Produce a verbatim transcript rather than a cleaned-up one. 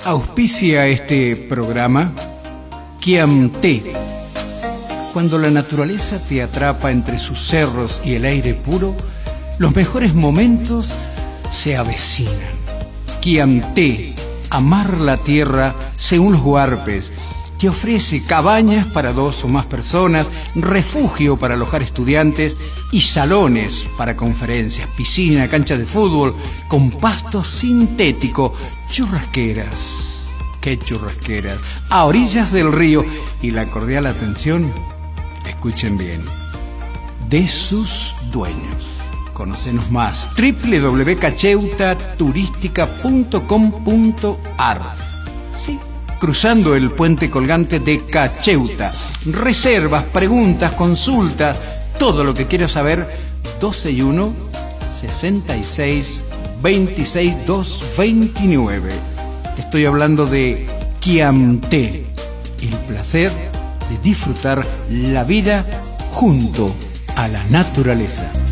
Auspicia este programa Quiamté. Cuando la naturaleza te atrapa entre sus cerros y el aire puro, los mejores momentos se avecinan. Quiamté, amar la tierra según los huarpes, te ofrece cabañas para dos o más personas, refugio para alojar estudiantes y salones para conferencias, piscina, cancha de fútbol, con pasto sintético, churrasqueras, qué churrasqueras, a orillas del río y la cordial atención, escuchen bien, de sus dueños. Conócenos más, doble u doble u doble u punto cacheuta turística punto com punto ar. Sí, cruzando el puente colgante de Cacheuta. Reservas, preguntas, consultas, todo lo que quieras saber, doce y uno, sesenta y seis, veintiséis, doscientos veintinueve. Estoy hablando de Quiamté, el placer de disfrutar la vida junto a la naturaleza.